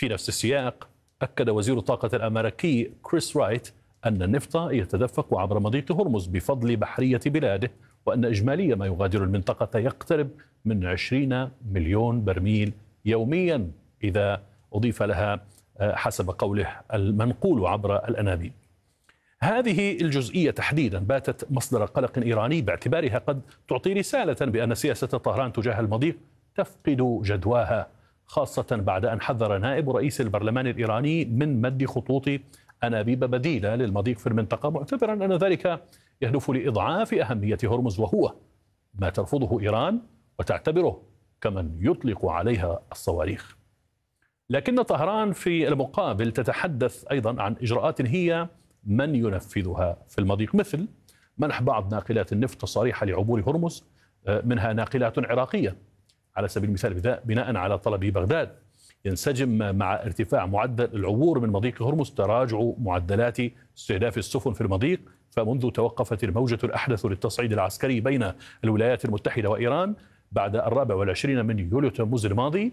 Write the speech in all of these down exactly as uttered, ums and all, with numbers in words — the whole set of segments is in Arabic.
في نفس السياق أكد وزير الطاقة الأمريكي كريس رايت أن النفط يتدفق عبر مضيق هرمز بفضل بحرية بلاده، وأن إجمالي ما يغادر المنطقة يقترب من عشرين مليون برميل يوميا إذا أضيف لها حسب قوله المنقول عبر الأنابيب. هذه الجزئية تحديدا باتت مصدر قلق إيراني باعتبارها قد تعطي رسالة بأن سياسة طهران تجاه المضيق تفقد جدواها، خاصة بعد أن حذر نائب رئيس البرلمان الإيراني من مد خطوط أنابيب بديلة للمضيق في المنطقة، معتبرا أن ذلك يهدف لإضعاف أهمية هرمز، وهو ما ترفضه إيران وتعتبره كمن يطلق عليها الصواريخ. لكن طهران في المقابل تتحدث أيضا عن إجراءات هي من ينفذها في المضيق، مثل منح بعض ناقلات النفط تصاريح لعبور هرمز، منها ناقلات عراقية على سبيل المثال بناء على طلب بغداد. ينسجم مع ارتفاع معدل العبور من مضيق هرمز تراجع معدلات استهداف السفن في المضيق، فمنذ توقفت الموجة الأحدث للتصعيد العسكري بين الولايات المتحدة وإيران بعد الرابع والعشرين من يوليو تموز الماضي،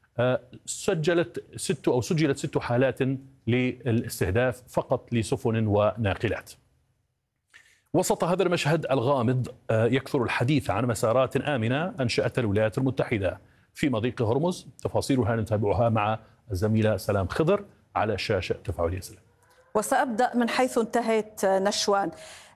سجلت ست أو سجلت ست حالات للاستهداف فقط لسفن وناقلات. وسط هذا المشهد الغامض يكثر الحديث عن مسارات آمنة أنشأتها الولايات المتحدة في مضيق هرمز، تفاصيلها نتابعها مع الزميلة سلام خضر على شاشة تفاعلية. سلام. وسأبدأ من حيث انتهت نشوان.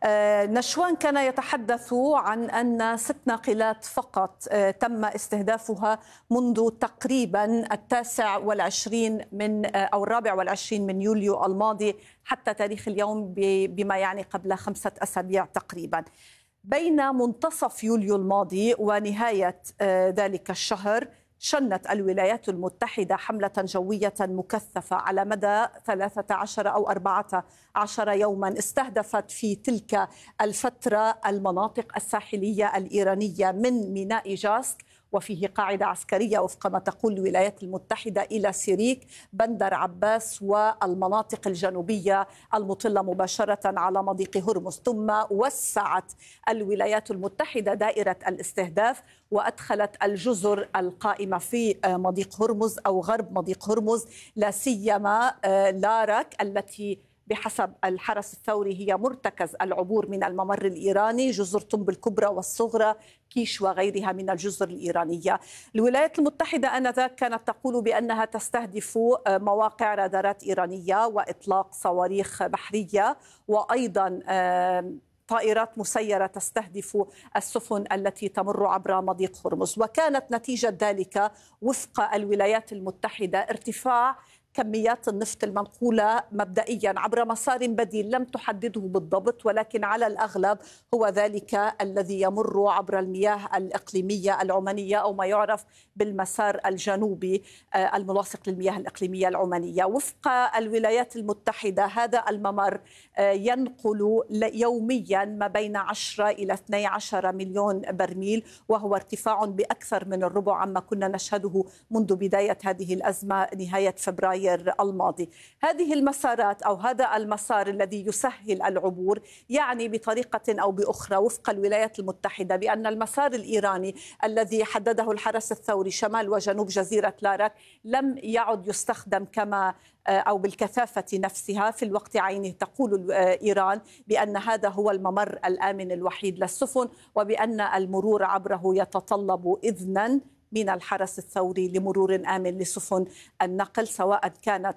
نشوان كان يتحدث عن أن ست ناقلات فقط تم استهدافها منذ تقريبا التاسع والعشرين من أو الرابع والعشرين من يوليو الماضي حتى تاريخ اليوم، بما يعني قبل خمسة أسابيع تقريبا. بين منتصف يوليو الماضي ونهاية ذلك الشهر شنت الولايات المتحدة حملة جوية مكثفة على مدى ثلاثة عشر أو أربعة عشر يوما، استهدفت في تلك الفترة المناطق الساحلية الإيرانية من ميناء جاسك، وفيه قاعدة عسكرية وفق ما تقول الولايات المتحدة، إلى سيريك، بندر عباس، والمناطق الجنوبية المطلة مباشرة على مضيق هرمز. ثم وسعت الولايات المتحدة دائرة الاستهداف وأدخلت الجزر القائمة في مضيق هرمز أو غرب مضيق هرمز، لا سيما لاراك التي بحسب الحرس الثوري هي مرتكز العبور من الممر الإيراني، جزر طنب الكبرى والصغرى، كيش وغيرها من الجزر الإيرانية. الولايات المتحدة آنذاك كانت تقول بأنها تستهدف مواقع رادارات إيرانية وإطلاق صواريخ بحرية، وأيضا طائرات مسيرة تستهدف السفن التي تمر عبر مضيق هرمز. وكانت نتيجة ذلك وفق الولايات المتحدة ارتفاع كميات النفط المنقولة مبدئيا عبر مسار بديل لم تحدده بالضبط، ولكن على الأغلب هو ذلك الذي يمر عبر المياه الإقليمية العمانية أو ما يعرف بالمسار الجنوبي الملاصق للمياه الإقليمية العمانية. وفق الولايات المتحدة هذا الممر ينقل يوميا ما بين عشرة إلى اثني عشر مليون برميل، وهو ارتفاع بأكثر من الربع عما كنا نشهده منذ بداية هذه الأزمة نهاية فبراير الماضي. هذه المسارات أو هذا المسار الذي يسهل العبور يعني بطريقة أو بأخرى وفق الولايات المتحدة بأن المسار الإيراني الذي حدده الحرس الثوري شمال وجنوب جزيرة لاراك لم يعد يستخدم كما أو بالكثافة نفسها في الوقت عينه. تقول إيران بأن هذا هو الممر الآمن الوحيد للسفن، وبأن المرور عبره يتطلب إذنا من الحرس الثوري لمرور آمن لسفن النقل، سواء كانت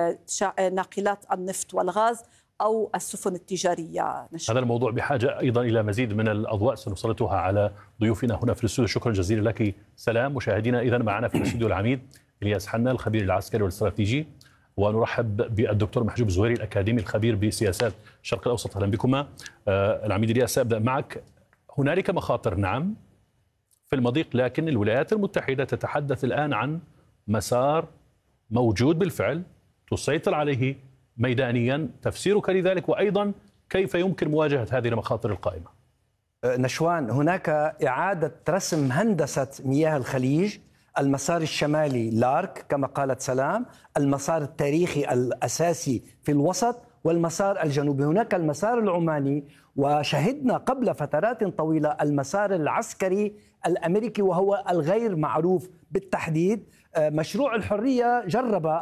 ناقلات النفط والغاز أو السفن التجارية. نشأ. هذا الموضوع بحاجة أيضا إلى مزيد من الأضواء سنسلطها على ضيوفنا هنا في الاستوديو. شكرا جزيلا لك سلام. مشاهدينا إذن معنا في الاستوديو العميد إلياس حنا الخبير العسكري والاستراتيجي، ونرحب بالدكتور محجوب زويري الأكاديمي الخبير بسياسات الشرق الأوسط. أهلا بكما. آه العميد إلياس، سأبدأ معك. هنالك مخاطر نعم في المضيق، لكن الولايات المتحدة تتحدث الآن عن مسار موجود بالفعل تسيطر عليه ميدانيا، تفسيرك لذلك، وأيضا كيف يمكن مواجهة هذه المخاطر القائمة؟ نشوان، هناك إعادة رسم هندسة مياه الخليج، المسار الشمالي لارك كما قالت سلام، المسار التاريخي الأساسي في الوسط، والمسار الجنوبي. هناك المسار العماني، وشهدنا قبل فترات طويلة المسار العسكري الأمريكي وهو الغير معروف بالتحديد. مشروع الحرية جرب